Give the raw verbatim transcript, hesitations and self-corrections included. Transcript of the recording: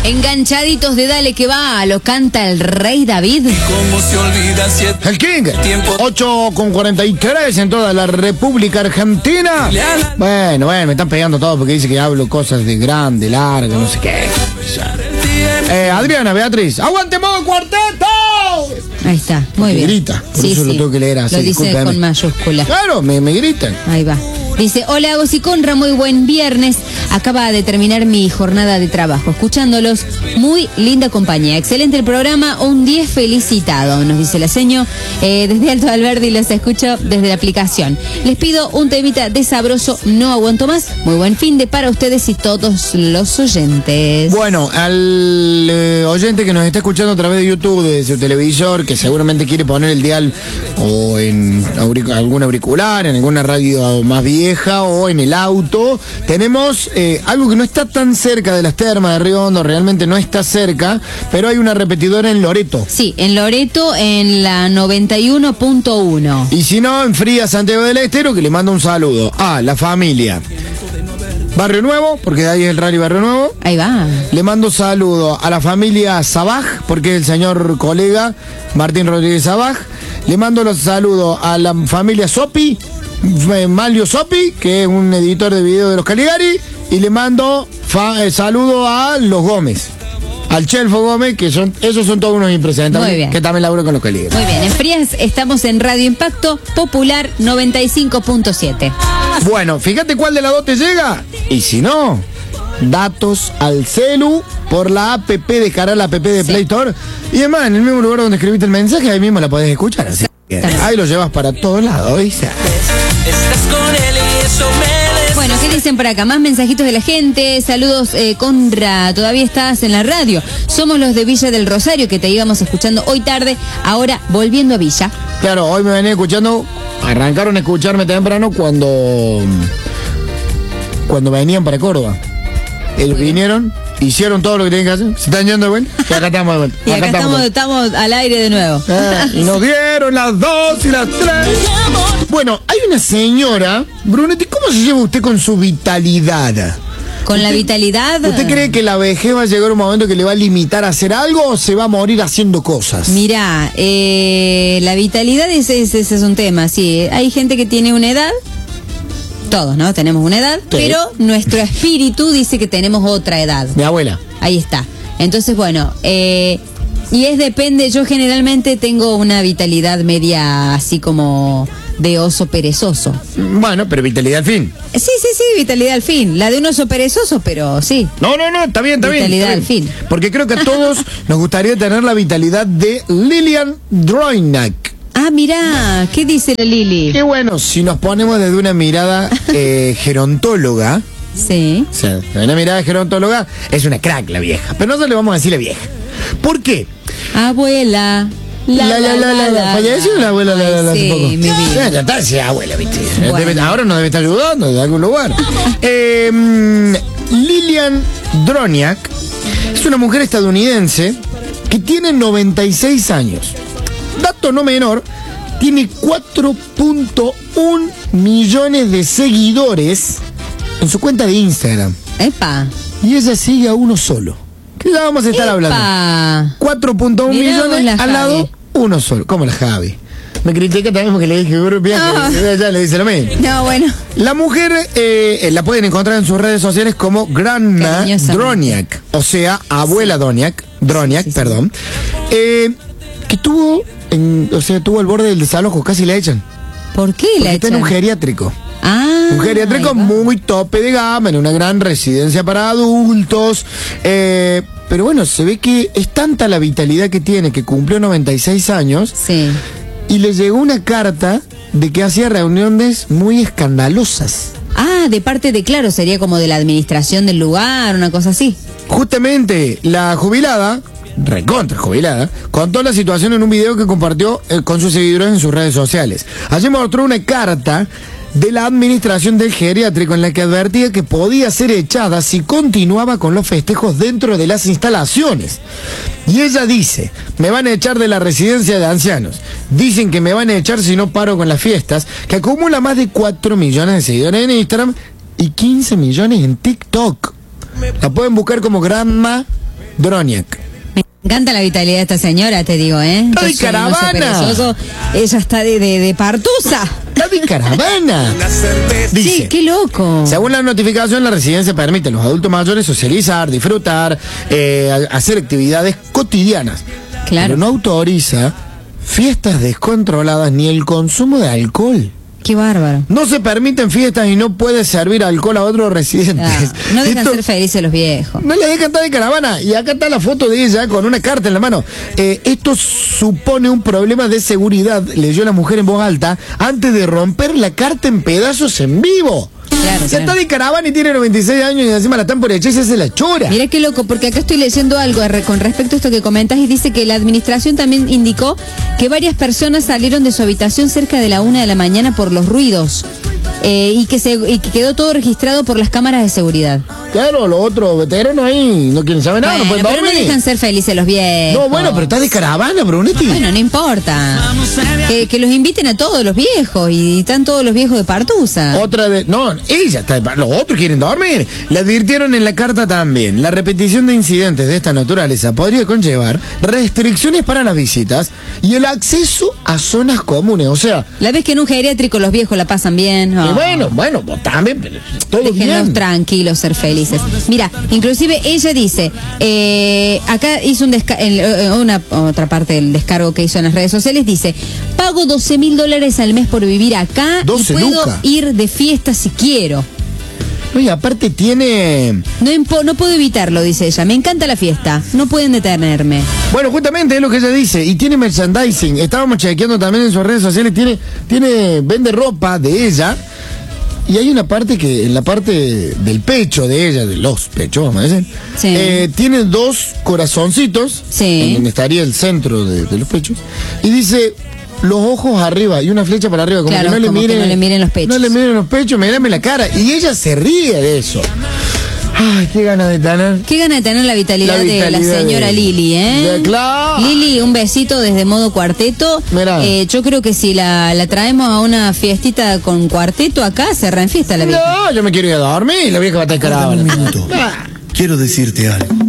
Enganchaditos de Dale que va, lo canta el Rey David. ¿Cómo se olvida si el El King, tiempo- ocho con cuarenta y tres en toda la República Argentina. Bueno, bueno, me están pegando todo porque dice que hablo cosas de grande, larga, no sé qué. Eh, Adriana, Beatriz, ¡aguante modo cuarteto! Ahí está, muy Me bien. grita, por eso lo tengo que leer así, Lo dice discúlpame. con mayúscula. Claro, me, me gritan. Ahí va. Dice, hola Agos y Conra, muy buen viernes. Acaba de terminar mi jornada de trabajo, escuchándolos. Muy linda compañía. Excelente el programa, un diez felicitado, nos dice la seño. Eh, desde Alto Alberdi los escucho desde la aplicación. Les pido un temita de sabroso, no aguanto más. Muy buen fin de para ustedes y todos los oyentes. Bueno, al eh, oyente que nos está escuchando a través de YouTube, de su televisor, que seguramente quiere poner el dial o en auric- algún auricular, en alguna radio más vieja o en el auto, tenemos eh, algo que no está tan cerca de las termas de Río Hondo, realmente no está cerca, pero hay una repetidora en Loreto. Sí, en Loreto, en la noventa y uno punto uno. Y si no, en Fría, Santiago del Estero, que le mando un saludo a la familia Barrio Nuevo, porque de ahí es el rally Barrio Nuevo. Ahí va. Le mando saludo a la familia Sabaj, porque es el señor colega Martín Rodríguez Sabaj. Le mando los saludos a la familia Sopi, eh, Malio Sopi, que es un editor de video de los Caligari. Y le mando fa- eh, saludo a los Gómez, al Chelfo Gómez, que son esos son todos unos impresentables, Muy bien. que también laburan con los Caligari. Muy bien, en Frías estamos en Radio Impacto Popular noventa y cinco punto siete. Bueno, fíjate cuál de las dos te llega. Y si no, datos al celu por la app, descargar la app de Sí. Play Store. Y además, en el mismo lugar donde escribiste el mensaje, ahí mismo la podés escuchar. Así que ahí lo llevas para todos lados, ¿viste? estás con él y eso me des- Bueno, ¿qué dicen por acá? Más mensajitos de la gente. Saludos, eh, Conra. Todavía estás en la radio. Somos los de Villa del Rosario que te íbamos escuchando hoy tarde. Ahora volviendo a Villa. Claro, hoy me venía escuchando, arrancaron a escucharme temprano cuando cuando venían para Córdoba. Ellos vinieron, hicieron todo lo que tenían que hacer, se están yendo de vuelta, y acá estamos de vuelta. Y acá, estamos, estamos al aire de nuevo. Ah, y nos dieron las dos y las tres. Bueno, hay una señora, Brunetti, ¿cómo se lleva usted con su vitalidad? Con la vitalidad. ¿Usted cree que la vejez va a llegar un momento que le va a limitar a hacer algo o se va a morir haciendo cosas? Mirá, eh, la vitalidad ese, ese, ese es un tema, sí. Hay gente que tiene una edad, todos, ¿no? Tenemos una edad, Sí. pero nuestro espíritu dice que tenemos otra edad. Mi abuela. Ahí está. Entonces, bueno, eh, y es depende, yo generalmente tengo una vitalidad media así como de oso perezoso. Bueno, pero vitalidad al fin. Sí, sí, sí, vitalidad al fin. La de un oso perezoso, pero sí. No, no, no, está bien, está bien. Vitalidad está bien. al fin. Porque creo que a todos nos gustaría tener la vitalidad de Lilian Droynak. Ah, mirá, ¿qué dice la Lili? Qué bueno, si nos ponemos desde una mirada eh, gerontóloga, Sí. o sea, desde una mirada gerontóloga, es una crack la vieja. Pero nosotros le vamos a decir la vieja. ¿Por qué? Abuela. La, la, la, la, la. Falleció la abuela, la, la, la, hace Sí, poco. mi vida. Ya, ya está, sí, abuela, viste. Bueno. Debe- ahora nos debe estar ayudando de algún lugar. Eh, mm, Lilian Droniak es una mujer estadounidense que tiene noventa y seis años. Dato no menor, tiene cuatro punto uno millones de seguidores en su cuenta de Instagram. Epa. Y ella sigue a uno solo. ¿Qué ya vamos a estar hablando? Epa. cuatro punto uno Mirá vos millones la al lado, Javi. uno solo. ¿Cómo la Javi? Me critica también porque le dije, bien, No. que ella le dice lo mismo. No, bueno. La mujer eh, la pueden encontrar en sus redes sociales como Grandma Cariñosamente. Droniak, o sea, abuela Droniak, Droniak, Sí, sí, sí. perdón, eh, que tuvo, en, o sea, tuvo al borde del desalojo, casi la echan. ¿Por qué la Porque está en un echan? geriátrico. Ah. Un geriátrico ahí va. muy tope de gama, en una gran residencia para adultos. eh, pero bueno, se ve que es tanta la vitalidad que tiene, que cumplió noventa y seis años, Sí. y le llegó una carta de que hacía reuniones muy escandalosas. Ah, de parte de, claro, sería como de la administración del lugar, una cosa así. Justamente la jubilada, recontra jubilada, contó la situación en un video que compartió eh, con sus seguidores en sus redes sociales. Allí mostró una carta de la administración del geriátrico en la que advertía que podía ser echada si continuaba con los festejos dentro de las instalaciones. Y ella dice, me van a echar de la residencia de ancianos. Dicen que me van a echar si no paro con las fiestas, que acumula más de cuatro millones de seguidores en Instagram y quince millones en TikTok. La pueden buscar como Grandma Droniak. Me encanta la vitalidad de esta señora, te digo, ¿eh? ¡Está de Yo soy un caravana! oso perezoso, ella está de, de, de partusa. ¡Está de caravana! Dice, Sí, qué loco. según la notificación, la residencia permite a los adultos mayores socializar, disfrutar, eh, a- hacer actividades cotidianas. Claro. Pero no autoriza fiestas descontroladas ni el consumo de alcohol. Qué bárbaro. No se permiten fiestas y no puede servir alcohol a otros residentes. Ah, no dejan Esto- ser felices los viejos. No le dejan estar de caravana. Y acá está la foto de ella con una carta en la mano. Eh, esto supone un problema de seguridad, leyó la mujer en voz alta, antes de romper la carta en pedazos en vivo. Claro, Se claro. está de caravana y tiene noventa y seis años y encima la están por echar y se hace la chora. Mira qué loco, porque acá estoy leyendo algo re- con respecto a esto que comentas y dice que la administración también indicó que varias personas salieron de su habitación cerca de la una de la mañana por los ruidos eh, y, que se, y que quedó todo registrado por las cámaras de seguridad. Claro, los otros veteranos ahí no quieren saber nada, Bueno, no pueden pero no dormir. dejan ser felices los viejos. No, bueno, pero está de caravana, Brunetti. Bueno, no importa. Que, que los inviten a todos los viejos y están todos los viejos de Partusa. Otra vez, no, ella está, los otros quieren dormir. Le advirtieron en la carta también, la repetición de incidentes de esta naturaleza podría conllevar restricciones para las visitas y el acceso a zonas comunes, o sea, La vez que en un geriátrico los viejos la pasan bien. que oh. bueno, bueno, vos también, pero todo Déjenlos bien. tranquilos, ser felices. Mira, inclusive ella dice, eh, acá hizo un desca- en, eh, una otra parte del descargo que hizo en las redes sociales, dice, pago doce mil dólares al mes por vivir acá y doce puedo lucas. ir de fiesta si quiero. No, y aparte tiene, No, impo- no puedo evitarlo, dice ella. Me encanta la fiesta. No pueden detenerme. bueno, justamente es lo que ella dice, y tiene merchandising, estábamos chequeando también en sus redes sociales, tiene, tiene, vende ropa de ella. Y hay una parte que, en la parte del pecho de ella, de los pechos, vamos a decir, Sí. eh, tiene dos corazoncitos, Sí. en donde estaría el centro de, de los pechos, y dice los ojos arriba y una flecha para arriba, como Claro, que no le como que miren, no le miren los pechos. No le miren los pechos, mirame la cara, y ella se ríe de eso. Ay, qué ganas de tener. Qué gana de tener la vitalidad, La de la vitalidad señora de- Lili, ¿eh? de- claro. Lili, un besito desde modo cuarteto. Mirá. Eh, yo creo que si la, la traemos a una fiestita con cuarteto acá, se reenfiesta la vieja. No, yo me quiero ir a dormir, la vieja va a estar Aguárdame caravana. un minuto. Quiero decirte algo.